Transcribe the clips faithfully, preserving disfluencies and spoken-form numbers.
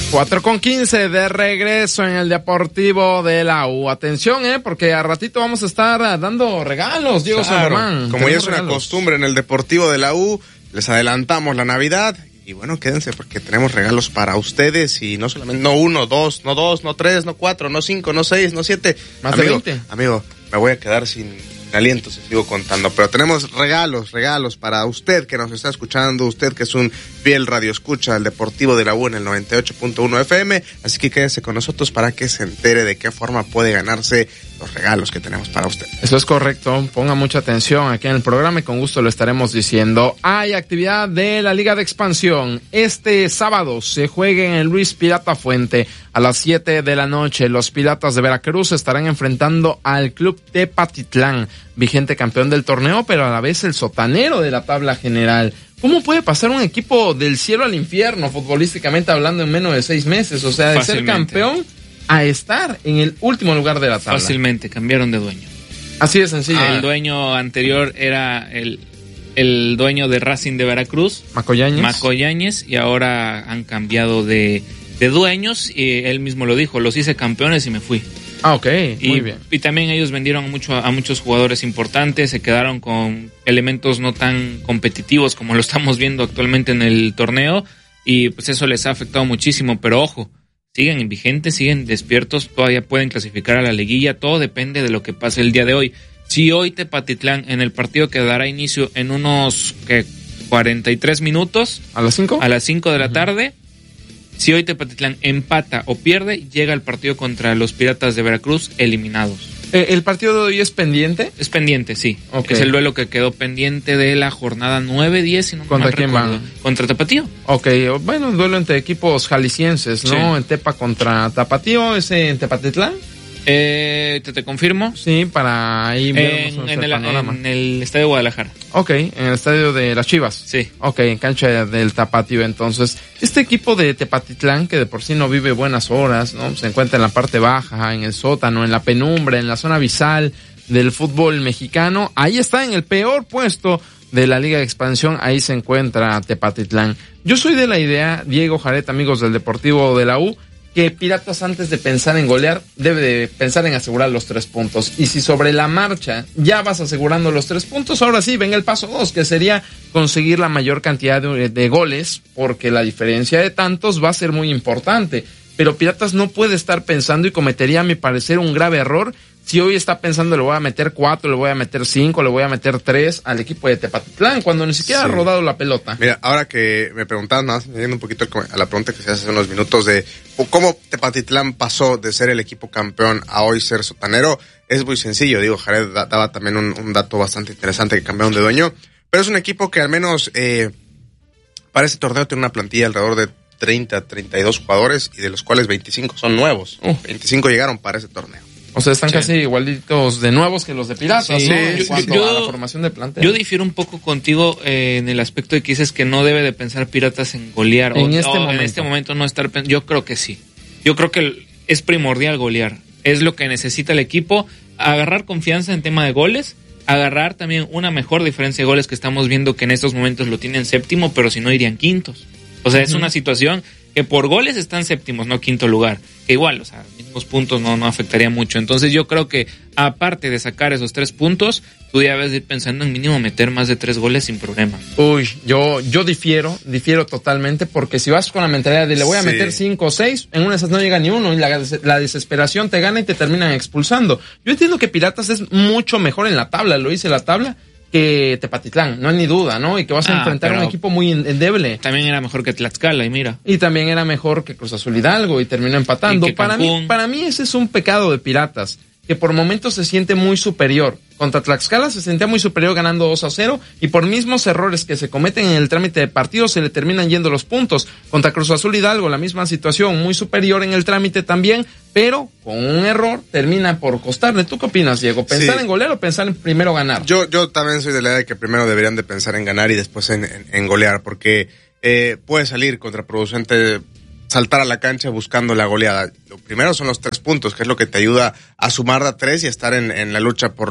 cuatro con quince de regreso en el Deportivo de la U. Atención, eh, porque a ratito vamos a estar dando regalos, Diego San Román. Como ya es una costumbre en el Deportivo de la U, les adelantamos la Navidad. Y bueno, quédense porque tenemos regalos para ustedes y no solamente, no uno, dos, no dos, no tres, no cuatro, no cinco, no seis, no siete. Más amigo, de veinte. Amigo, me voy a quedar sin aliento si sigo contando, pero tenemos regalos, regalos para usted que nos está escuchando, usted que es un fiel radio escucha del Deportivo de la U en el noventa y ocho punto uno F M, así que quédese con nosotros para que se entere de qué forma puede ganarse los regalos que tenemos para usted. Eso es correcto, ponga mucha atención aquí en el programa y con gusto lo estaremos diciendo. Hay actividad de la Liga de Expansión. Este sábado se juega en el Luis Pirata Fuente a las siete de la noche. Los Piratas de Veracruz estarán enfrentando al Club Tepatitlán, vigente campeón del torneo, pero a la vez el sotanero de la tabla general. ¿Cómo puede pasar un equipo del cielo al infierno, futbolísticamente hablando, en menos de seis meses? O sea, de ser campeón a estar en el último lugar de la tabla. Fácilmente, cambiaron de dueño. Así de sencillo. Ah, el dueño anterior era el, el dueño de Racing de Veracruz, Macoyáñez. Macoyáñez, y ahora han cambiado de, de dueños, y él mismo lo dijo, los hice campeones y me fui. Ah, ok, y, muy bien. Y también ellos vendieron mucho a muchos jugadores importantes, se quedaron con elementos no tan competitivos como lo estamos viendo actualmente en el torneo, y pues eso les ha afectado muchísimo, pero ojo, siguen vigentes, siguen despiertos, todavía pueden clasificar a la liguilla, todo depende de lo que pase el día de hoy. Si hoy Tepatitlán, en el partido que dará inicio en unos ¿qué? cuarenta y tres minutos, ¿a las cinco? A las cinco de la uh-huh. tarde, si hoy Tepatitlán empata o pierde, llega el partido contra los Piratas de Veracruz eliminados. Eh, ¿El partido de hoy es pendiente? Es pendiente, sí. Okay. Es el duelo que quedó pendiente de la jornada nueve diez. Si no ¿Contra quién van? Contra Tapatío. Ok, bueno, un duelo entre equipos jaliscienses, ¿no? Sí. En Tepa contra Tapatío, ¿es en Tepatitlán? Eh, ¿te, te confirmo? Sí, para ahí ver en, en, el, en el Estadio de Guadalajara. Ok, en el Estadio de las Chivas. Sí. Ok, en cancha del Tapatío. Entonces, este equipo de Tepatitlán, que de por sí no vive buenas horas, ¿no? Se encuentra en la parte baja, en el sótano, en la penumbra, en la zona abisal del fútbol mexicano. Ahí está en el peor puesto de la Liga de Expansión, ahí se encuentra Tepatitlán. Yo soy de la idea, Diego Jaret, amigos del Deportivo de la U, que Piratas, antes de pensar en golear, debe de pensar en asegurar los tres puntos. Y si sobre la marcha ya vas asegurando los tres puntos, ahora sí, venga el paso dos, que sería conseguir la mayor cantidad de, de goles, porque la diferencia de tantos va a ser muy importante. Pero Piratas no puede estar pensando, y cometería, a mi parecer, un grave error, si hoy está pensando le voy a meter cuatro, le voy a meter cinco, le voy a meter tres al equipo de Tepatitlán, cuando ni siquiera sí. ha rodado la pelota. Mira, ahora que me preguntabas, nada más, me yendo un poquito a la pregunta que se hace hace unos minutos de cómo Tepatitlán pasó de ser el equipo campeón a hoy ser sotanero, es muy sencillo. Digo, Jared daba también un, un dato bastante interesante, que cambiaron de dueño, pero es un equipo que al menos eh, para este torneo tiene una plantilla alrededor de treinta, treinta y dos jugadores, y de los cuales veinticinco son nuevos. Uh. veinticinco llegaron para ese torneo. O sea, están sí. casi igualitos de nuevos que los de Piratas, sí, ¿no? En yo, cuanto yo, a la formación de plantel. Yo difiero un poco contigo eh, en el aspecto de que dices que no debe de pensar Piratas en golear. En, o, este, o momento. en este momento no estar pensando. Yo creo que sí. Yo creo que es primordial golear. Es lo que necesita el equipo. Agarrar confianza en tema de goles. Agarrar también una mejor diferencia de goles, que estamos viendo que en estos momentos lo tienen séptimo, pero si no irían quintos. O sea, uh-huh. es una situación que por goles están séptimos, no quinto lugar. Que igual, o sea, mismos puntos no, no afectaría mucho. Entonces yo creo que, aparte de sacar esos tres puntos, tú debes ir pensando en mínimo meter más de tres goles sin problema. Uy, yo yo difiero, difiero totalmente, porque si vas con la mentalidad de le voy a sí. meter cinco o seis, en una de esas no llega ni uno, y la, la desesperación te gana y te terminan expulsando. Yo entiendo que Piratas es mucho mejor en la tabla, lo hice la tabla, que Tepatitlán, no hay ni duda, ¿no? Y que vas a ah, enfrentar a un equipo muy endeble. También era mejor que Tlaxcala, y mira. Y también era mejor que Cruz Azul Hidalgo, y terminó empatando. Para mí, para mí ese es un pecado de Piratas, que por momentos se siente muy superior. Contra Tlaxcala se sentía muy superior ganando dos a cero, y por mismos errores que se cometen en el trámite de partido se le terminan yendo los puntos. Contra Cruz Azul Hidalgo la misma situación, muy superior en el trámite también, pero con un error termina por costarle. ¿Tú qué opinas, Diego? ¿Pensar sí. en golear o pensar en primero ganar? Yo yo también soy de la idea de que primero deberían de pensar en ganar y después en, en, en golear, porque eh, puede salir contraproducente saltar a la cancha buscando la goleada. Lo primero son los tres puntos, que es lo que te ayuda a sumar a tres y estar en, en la lucha por,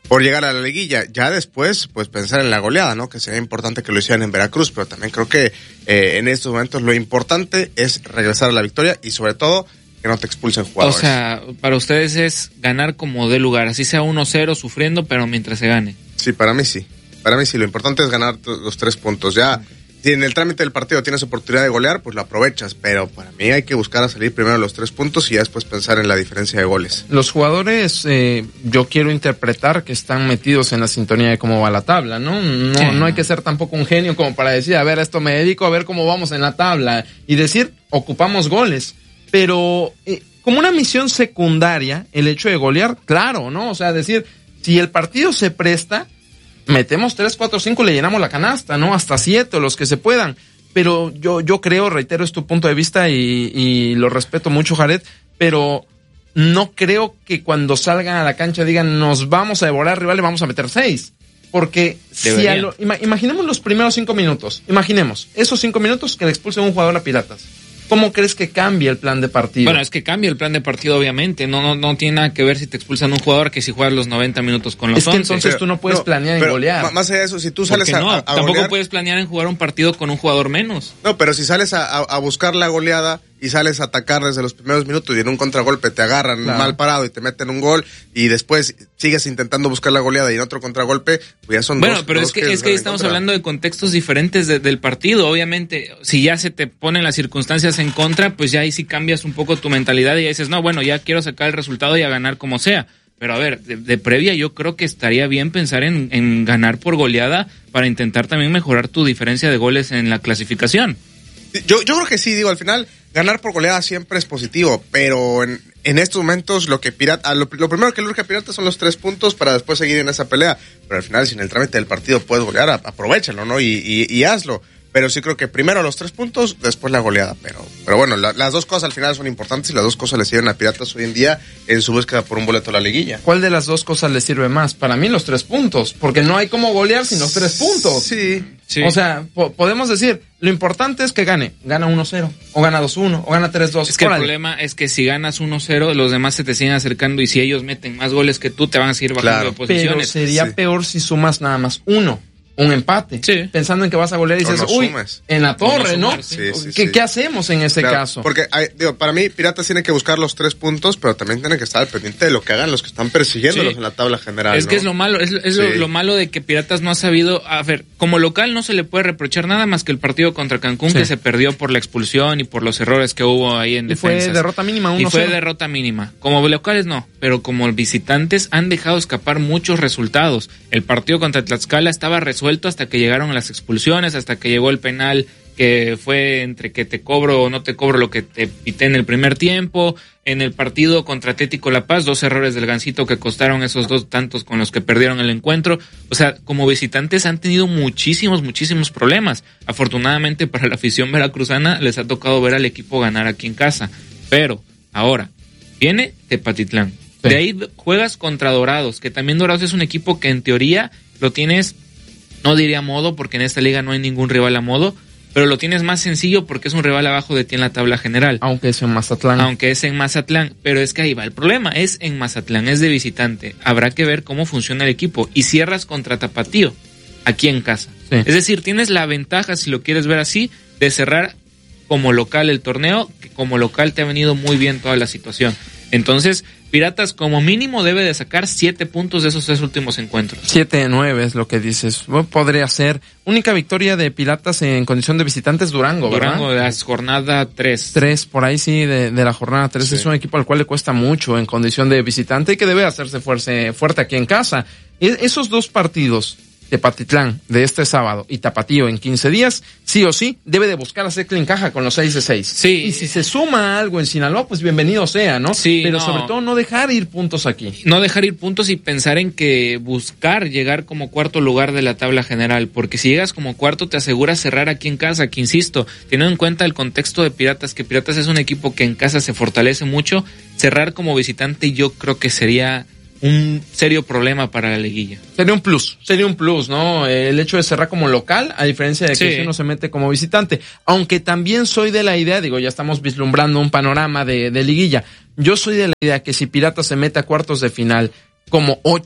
por llegar a la liguilla. Ya después, pues pensar en la goleada, ¿no? Que sería importante que lo hicieran en Veracruz, pero también creo que eh, en estos momentos lo importante es regresar a la victoria y sobre todo que no te expulsen jugadores. O sea, para ustedes es ganar como de lugar, así sea uno cero sufriendo, pero mientras se gane. Sí, para mí sí. Para mí sí, lo importante es ganar los tres puntos. Ya, si en el trámite del partido tienes oportunidad de golear, pues lo aprovechas, pero para mí hay que buscar a salir primero los tres puntos y ya después pensar en la diferencia de goles. Los jugadores, eh, yo quiero interpretar que están metidos en la sintonía de cómo va la tabla, ¿no? No, sí. no hay que ser tampoco un genio como para decir, a ver, a esto me dedico, a ver cómo vamos en la tabla y decir, ocupamos goles, pero eh, como una misión secundaria, el hecho de golear, claro, ¿no? O sea, decir, si el partido se presta, metemos tres, cuatro, cinco, le llenamos la canasta, ¿no? Hasta siete, los que se puedan. Pero yo, yo creo, reitero, es tu punto de vista y, y lo respeto mucho, Jared, pero no creo que cuando salgan a la cancha digan, nos vamos a devorar al rival y vamos a meter seis. Porque si a lo, ima, imaginemos los primeros cinco minutos, imaginemos esos cinco minutos que le expulsen a un jugador a Piratas. ¿Cómo crees que cambia el plan de partido? Bueno, es que cambia el plan de partido, obviamente. No, no, no tiene nada que ver si te expulsan un jugador que si juegas los noventa minutos con los once. Es que entonces pero, tú no puedes no, planear en golear. Más allá de eso, si tú sales no, a, a tampoco golear, puedes planear en jugar un partido con un jugador menos. No, pero si sales a, a, a buscar la goleada y sales a atacar desde los primeros minutos y en un contragolpe te agarran claro. mal parado y te meten un gol y después sigues intentando buscar la goleada y en otro contragolpe, pues ya son bueno, dos. Bueno, pero dos es que, que es que estamos contra. hablando de contextos diferentes de, del partido. Obviamente, si ya se te ponen las circunstancias en contra, pues ya ahí sí cambias un poco tu mentalidad y ya dices, no, bueno, ya quiero sacar el resultado y a ganar como sea. Pero a ver, de, de previa yo creo que estaría bien pensar en, en ganar por goleada para intentar también mejorar tu diferencia de goles en la clasificación. Yo, yo creo que sí, digo, al final ganar por goleada siempre es positivo, pero en, en estos momentos lo que Pirata, lo, lo primero que le urge a Pirata son los tres puntos para después seguir en esa pelea, pero al final si en el trámite del partido puedes golear, aprovechalo, ¿no? Y, y, y hazlo. Pero sí creo que primero los tres puntos, después la goleada. Pero pero bueno, la, las dos cosas al final son importantes y las dos cosas le sirven a Piratas hoy en día en su búsqueda por un boleto a la liguilla. ¿Cuál de las dos cosas le sirve más? Para mí los tres puntos, porque no hay cómo golear sin los tres puntos. Sí, sí. O sea, po- podemos decir, lo importante es que gane. Gana uno cero, o gana dos uno, o gana tres dos. Es que Órale. El problema es que si ganas uno cero, los demás se te siguen acercando y si ellos meten más goles que tú, te van a seguir bajando Claro. de posiciones. Pero sería Sí. peor si sumas nada más uno. Un empate, sí. pensando en que vas a golear y dices, no uy, sumes. en la torre, no ¿no? Sí, sí, ¿Qué, sí. ¿Qué hacemos en ese Claro, caso? Porque hay, digo, para mí Piratas tiene que buscar los tres puntos, pero también tiene que estar al pendiente de lo que hagan los que están persiguiéndolos Sí. en la tabla general. Es ¿no? que es lo malo, es, es lo, Sí. lo malo de que Piratas no ha sabido, a ver, como local no se le puede reprochar nada más que el partido contra Cancún, Sí. que se perdió por la expulsión y por los errores que hubo ahí en Y fue defensas. derrota mínima, uno Y fue cero. derrota mínima. Como locales no, pero como visitantes han dejado escapar muchos resultados. El partido contra Tlaxcala estaba resuelto hasta que llegaron las expulsiones, hasta que llegó el penal que fue entre que te cobro o no te cobro lo que te pité en el primer tiempo. En el partido contra Atlético La Paz, dos errores del Gansito que costaron esos dos tantos con los que perdieron el encuentro. O sea, como visitantes han tenido muchísimos, muchísimos problemas. Afortunadamente para la afición veracruzana les ha tocado ver al equipo ganar aquí en casa. Pero ahora viene Tepatitlán. Sí. De ahí juegas contra Dorados, que también Dorados es un equipo que en teoría lo tienes, no diría a modo, porque en esta liga no hay ningún rival a modo, pero lo tienes más sencillo porque es un rival abajo de ti en la tabla general. Aunque es en Mazatlán. Aunque es en Mazatlán, pero es que ahí va el problema, es en Mazatlán, es de visitante. Habrá que ver cómo funciona el equipo y cierras contra Tapatío, aquí en casa. Sí. Es decir, tienes la ventaja, si lo quieres ver así, de cerrar como local el torneo, que como local te ha venido muy bien toda la situación. Entonces, Piratas como mínimo debe de sacar siete puntos de esos tres últimos encuentros. siete de nueve es lo que dices. Bueno, podría ser. Única victoria de Piratas en condición de visitantes, Durango, ¿verdad? Durango, de la jornada tres. Tres, por ahí sí, de, de la jornada tres. Sí. Es un equipo al cual le cuesta mucho en condición de visitante y que debe hacerse fuerza, fuerte aquí en casa. E- esos dos partidos, Tepatitlán de este sábado y Tapatío en quince días, sí o sí, debe de buscar hacer clean caja con los seis de seis. Sí. Y si se suma algo en Sinaloa, pues bienvenido sea, ¿no? Sí, Pero no. sobre todo no dejar ir puntos aquí. No dejar ir puntos y pensar en que buscar llegar como cuarto lugar de la tabla general, porque si llegas como cuarto te aseguras cerrar aquí en casa, que insisto, teniendo en cuenta el contexto de Piratas, que Piratas es un equipo que en casa se fortalece mucho, cerrar como visitante yo creo que sería un serio problema para la liguilla. Sería un plus, sería un plus, ¿no? El hecho de cerrar como local, a diferencia de que Sí. si uno se mete como visitante. Aunque también soy de la idea, digo, ya estamos vislumbrando un panorama de, de liguilla. Yo soy de la idea que si Piratas se mete a cuartos de final como ocho,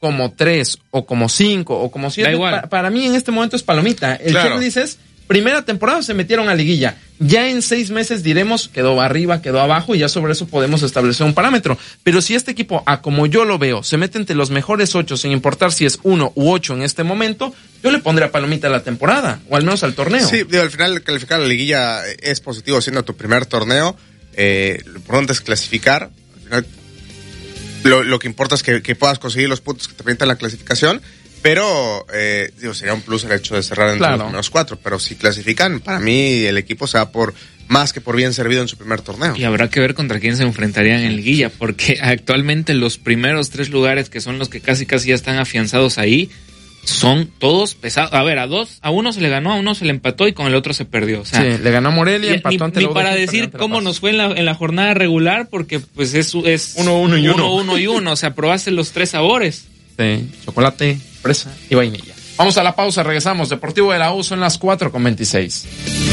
como tres, o como cinco, o como siete, Da igual. pa- para mí en este momento es palomita. El Claro. checklist es, primera temporada se metieron a liguilla. Ya en seis meses diremos, quedó arriba, quedó abajo, y ya sobre eso podemos establecer un parámetro. Pero si este equipo, a como yo lo veo, se mete entre los mejores ocho, sin importar si es uno u ocho en este momento, yo le pondría palomita a la temporada, o al menos al torneo. Sí, digo, al final calificar a la liguilla es positivo siendo tu primer torneo. Eh, lo importante es clasificar. Al final, lo, lo que importa es que, que puedas conseguir los puntos que te permitan la clasificación. Pero, eh, digo, sería un plus el hecho de cerrar entre Claro. los primeros cuatro. Pero si clasifican, para mí el equipo se va por más que por bien servido en su primer torneo. Y habrá que ver contra quién se enfrentarían en liguilla, porque actualmente los primeros tres lugares, que son los que casi casi ya están afianzados ahí, son todos pesados. A ver, a dos, a uno se le ganó, a uno se le empató y con el otro se perdió. O sea, Sí, le ganó a Morelia, y- empató ni, ante ni la U D G, para perdió decir ante La cómo Paz. nos fue en la, en la jornada regular, porque pues es, es Uno, uno y uno. uno, uno y uno. O sea, probaste los tres sabores. Sí, chocolate, fresa y vainilla. Vamos a la pausa, regresamos. Deportivo de la U son las cuatro con veintiséis.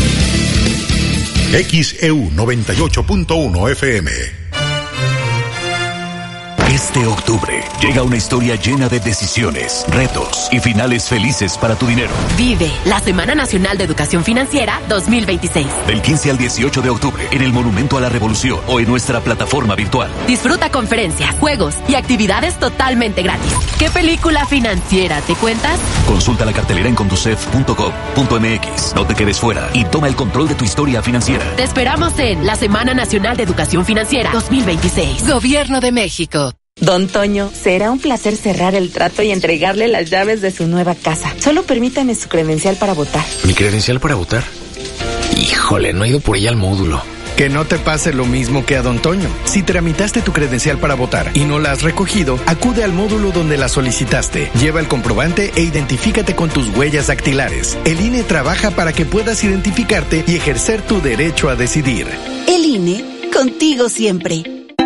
X E U noventa y ocho punto uno F M. Este octubre llega una historia llena de decisiones, retos y finales felices para tu dinero. Vive la Semana Nacional de Educación Financiera dos mil veintiséis. Del quince al dieciocho de octubre en el Monumento a la Revolución o en nuestra plataforma virtual. Disfruta conferencias, juegos y actividades totalmente gratis. ¿Qué película financiera te cuentas? Consulta la cartelera en conducef punto gov punto m x. No te quedes fuera y toma el control de tu historia financiera. Te esperamos en la Semana Nacional de Educación Financiera dos mil veintiséis. Gobierno de México. Don Toño, será un placer cerrar el trato y entregarle las llaves de su nueva casa. Solo permítame su credencial para votar. ¿Mi credencial para votar? Híjole, no he ido por ella al módulo. Que no te pase lo mismo que a Don Toño. Si tramitaste tu credencial para votar y no la has recogido, acude al módulo donde la solicitaste. Lleva el comprobante e identifícate con tus huellas dactilares. El I N E trabaja para que puedas identificarte y ejercer tu derecho a decidir. El I N E, contigo siempre.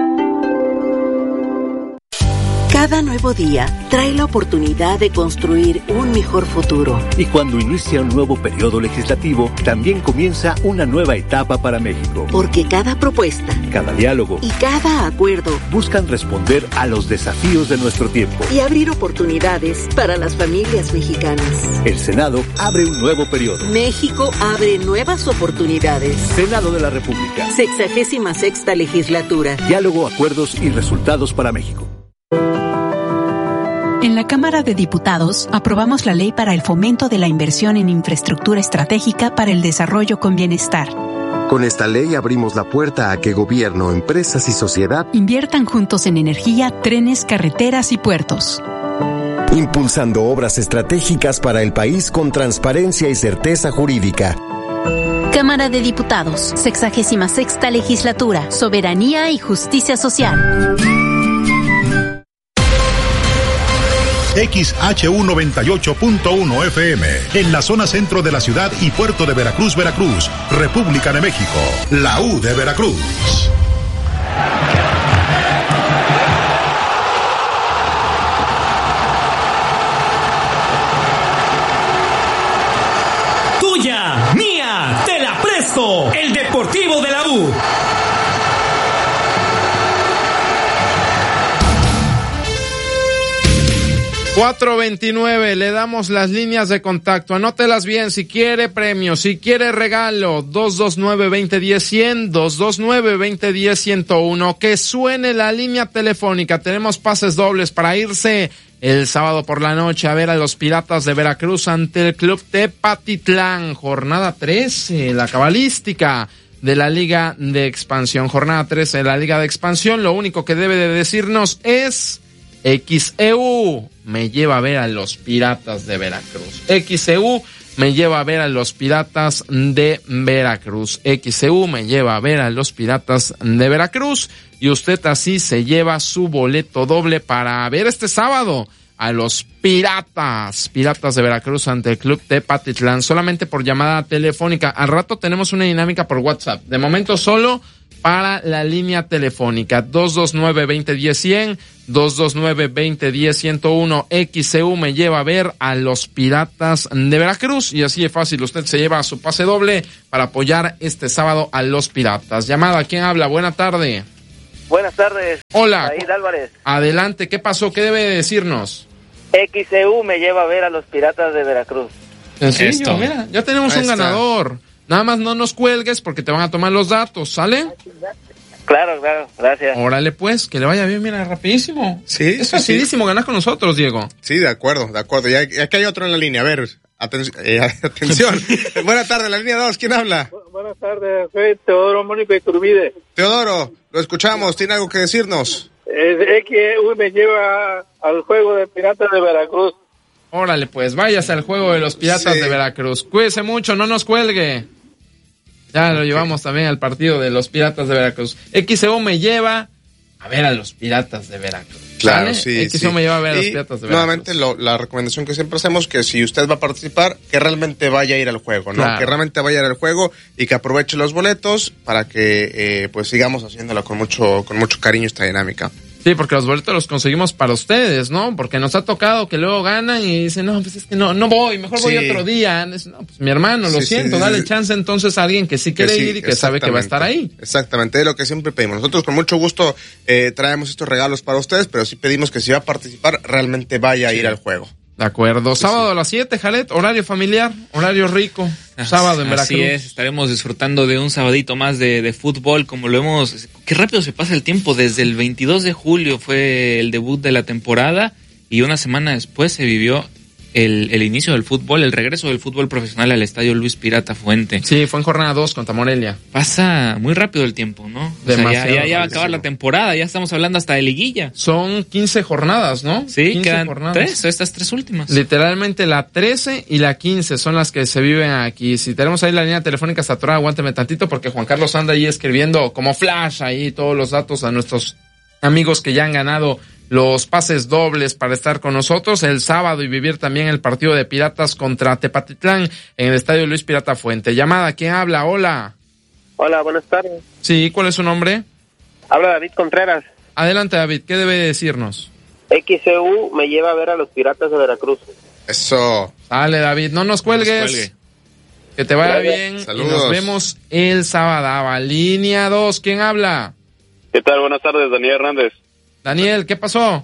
Cada nuevo día trae la oportunidad de construir un mejor futuro. Y cuando inicia un nuevo periodo legislativo, también comienza una nueva etapa para México. Porque cada propuesta, cada diálogo y cada acuerdo buscan responder a los desafíos de nuestro tiempo y abrir oportunidades para las familias mexicanas. El Senado abre un nuevo periodo. México abre nuevas oportunidades. Senado de la República. Sexagésima sexta legislatura. Diálogo, acuerdos y resultados para México. En la Cámara de Diputados aprobamos la Ley para el Fomento de la Inversión en Infraestructura Estratégica para el Desarrollo con Bienestar. Con esta ley abrimos la puerta a que gobierno, empresas y sociedad inviertan juntos en energía, trenes, carreteras y puertos. Impulsando obras estratégicas para el país con transparencia y certeza jurídica. Cámara de Diputados, sexagésima sexta legislatura, soberanía y justicia social. X H U noventa y ocho punto uno F M, en la zona centro de la ciudad y puerto de Veracruz, Veracruz, República de México, la U de Veracruz. Tuya, mía, te la presto, el Deportivo de la U. cuatro veintinueve, le damos las líneas de contacto, anótelas bien, si quiere premio, si quiere regalo, dos dos nueve, veinte diez, cien, dos dos nueve, veinte diez, ciento uno, que suene la línea telefónica, tenemos pases dobles para irse el sábado por la noche a ver a los Piratas de Veracruz ante el Club Tepatitlán, jornada trece, la cabalística de la Liga de Expansión, jornada trece de la Liga de Expansión, lo único que debe de decirnos es X E U me lleva a ver a los Piratas de Veracruz. X E U me lleva a ver a los Piratas de Veracruz. X E U me lleva a ver a los Piratas de Veracruz. Y usted así se lleva su boleto doble para ver este sábado a los Piratas. Piratas de Veracruz ante el Club Tepatitlán. Solamente por llamada telefónica. Al rato tenemos una dinámica por WhatsApp. De momento solo para la línea telefónica. dos dos nueve, veinte diez, cien, dos dos nueve, veinte diez, ciento uno. X E U me lleva a ver a los Piratas de Veracruz. Y así de fácil, usted se lleva su pase doble para apoyar este sábado a los Piratas. Llamada, ¿quién habla? Buena tarde. Buenas tardes. Hola. Said Álvarez. Adelante, ¿qué pasó? ¿Qué debe decirnos? X C U me lleva a ver a los Piratas de Veracruz. Sencillo, mira, ya tenemos Ahí un está. ganador. Nada más no nos cuelgues porque te van a tomar los datos, ¿sale? Claro, claro, gracias. Órale pues, que le vaya bien, mira, rapidísimo. Sí, Es sí, facilísimo sí. ganar con nosotros, Diego. Sí, de acuerdo, de acuerdo. Y aquí hay otro en la línea, a ver, aten- eh, atención. Buenas tardes, la línea dos, ¿quién habla? Buenas tardes, soy Teodoro Mónico Iturbide. Teodoro, lo escuchamos, ¿tiene algo que decirnos? Eh, X U me lleva al juego de Piratas de Veracruz. Órale pues, váyase al juego de los Piratas Sí. de Veracruz. Cuídese mucho, no nos cuelgue. Ya lo llevamos también al partido de los Piratas de Veracruz. X C O me lleva a ver a los Piratas de Veracruz. Claro, ¿Vale? sí. X C O sí. me lleva a ver a los Y Piratas de Veracruz. nuevamente lo, la recomendación que siempre hacemos, que si usted va a participar, que realmente vaya a ir al juego, ¿no? Claro. Que realmente vaya a ir al juego y que aproveche los boletos para que eh, pues sigamos haciéndola con mucho, con mucho cariño esta dinámica. Sí, porque los boletos los conseguimos para ustedes, ¿no? Porque nos ha tocado que luego ganan y dicen, no, pues es que no, no voy, mejor voy Sí. otro día. Es, no, pues mi hermano, lo Sí, siento, sí, dale sí. chance entonces a alguien que sí quiere Que sí, ir y que sabe que va a estar ahí. Exactamente, es lo que siempre pedimos. Nosotros con mucho gusto eh, traemos estos regalos para ustedes, pero sí pedimos que si va a participar, realmente vaya Sí. a ir al juego. De acuerdo. Sí, Sábado sí. a las siete, Jalet, horario familiar, horario rico. Sábado en Veracruz. Así es, estaremos disfrutando de un sabadito más de, de fútbol, como lo hemos... Qué rápido se pasa el tiempo, desde el veintidós de julio fue el debut de la temporada y una semana después se vivió el, el inicio del fútbol, el regreso del fútbol profesional al Estadio Luis Pirata Fuente. Sí, fue en jornada dos contra Morelia. Pasa muy rápido el tiempo, ¿no? O sea, ya, ya, ya va a acabar la temporada, ya estamos hablando hasta de liguilla. Son quince jornadas, ¿no? Sí, quince quedan jornadas. tres, estas tres últimas. Literalmente la trece y la quince son las que se viven aquí. Si tenemos ahí la línea telefónica saturada, aguánteme tantito porque Juan Carlos anda ahí escribiendo como flash ahí todos los datos a nuestros amigos que ya han ganado los pases dobles para estar con nosotros el sábado y vivir también el partido de Piratas contra Tepatitlán en el Estadio Luis Pirata Fuente. Llamada, ¿quién habla? Hola. Hola, buenas tardes. Sí, ¿cuál es su nombre? Habla David Contreras. Adelante, David, ¿qué debe decirnos? X C U me lleva a ver a los Piratas de Veracruz. Eso. Dale, David, no nos cuelgues. No nos cuelgue. Que te vaya Gracias. bien. Saludos. Y nos vemos el sábado. Línea dos, ¿quién habla? ¿Qué tal? Buenas tardes, Daniel Hernández. Daniel, ¿qué pasó?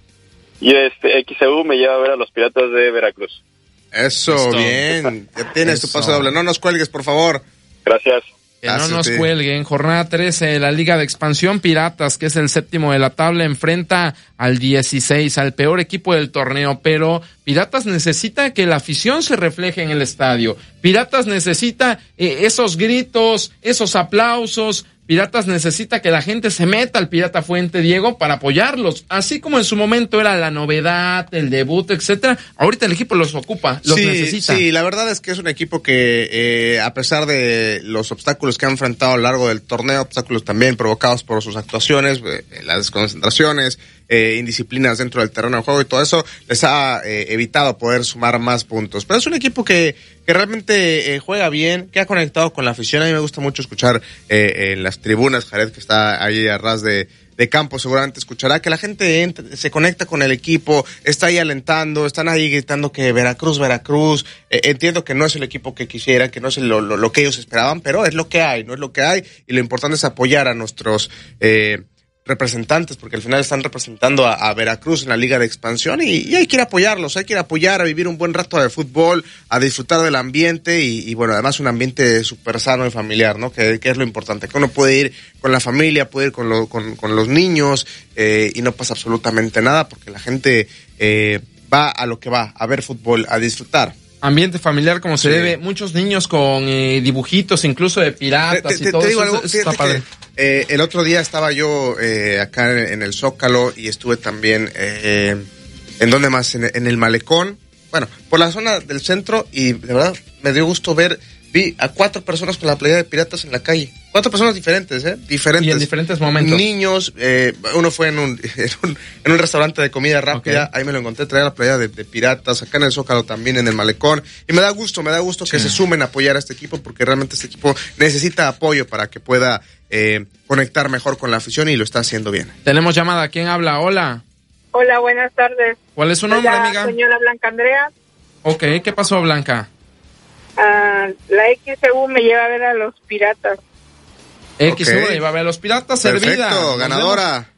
Y este X C U me lleva a ver a los Piratas de Veracruz. Eso, Listo. bien. Ya tienes tu Eso. pase doble. No nos cuelgues, por favor. Gracias. Que no Gracias, nos sí. cuelguen. Jornada trece de la Liga de Expansión Piratas, que es el séptimo de la tabla, enfrenta al dieciséis, al peor equipo del torneo, pero Piratas necesita que la afición se refleje en el estadio. Piratas necesita eh, esos gritos, esos aplausos. Piratas necesita que la gente se meta al Pirata Fuente, Diego, para apoyarlos. Así como en su momento era la novedad, el debut, etcétera. Ahorita el equipo los ocupa, los sí, necesita. Sí, la verdad es que es un equipo que, eh, a pesar de los obstáculos que han enfrentado a lo largo del torneo, obstáculos también provocados por sus actuaciones, eh, las desconcentraciones, eh, indisciplinas dentro del terreno de juego y todo eso, les ha eh, evitado poder sumar más puntos. Pero es un equipo que, que realmente eh, juega bien, que ha conectado con la afición. A mí me gusta mucho escuchar eh, en las tribunas, Jared, que está ahí a ras de, de campo, seguramente escuchará que la gente entra, se conecta con el equipo, está ahí alentando, están ahí gritando que Veracruz, Veracruz. Eh, entiendo que no es el equipo que quisieran, que no es lo, lo, lo que ellos esperaban, pero es lo que hay, no es lo que hay, y lo importante es apoyar a nuestros eh, representantes, porque al final están representando a, a Veracruz en la Liga de Expansión y, y hay que ir a apoyarlos, hay que ir a apoyar, a vivir un buen rato de fútbol, a disfrutar del ambiente y, y bueno, además un ambiente súper sano y familiar, ¿no? Que, que es lo importante, que uno puede ir con la familia, puede ir con, lo, con, con los niños eh, y no pasa absolutamente nada porque la gente eh, va a lo que va, a ver fútbol, a disfrutar. Ambiente familiar como se Sí. debe, muchos niños con eh, dibujitos incluso de piratas Te, te, y todo te digo eso, algo, eso está fíjate padre. que eh, el otro día estaba yo eh, acá en, en el Zócalo y estuve también, eh, ¿en dónde más? En, en el Malecón, bueno, por la zona del centro y de verdad me dio gusto ver, vi a cuatro personas con la playera de piratas en la calle. Cuatro personas diferentes, ¿eh? Diferentes. Y en diferentes momentos. Niños, eh, uno fue en un, en un, en un restaurante de comida rápida, Okay. ahí me lo encontré, traía la playera de, de piratas, acá en el Zócalo también, en el Malecón. Y me da gusto, me da gusto que se sumen a apoyar a este equipo, porque realmente este equipo necesita apoyo para que pueda eh, conectar mejor con la afición y lo está haciendo bien. Tenemos llamada, ¿quién habla? Hola. Hola, buenas tardes. ¿Cuál es su nombre, Soy la amiga? señora Blanca Andrea. Ok, ¿qué pasó, Blanca? Ah, la X C U me lleva a ver a los piratas. X Ok. uno iba a ver a los piratas, Perfecto, servida. Nos ganadora. vemos.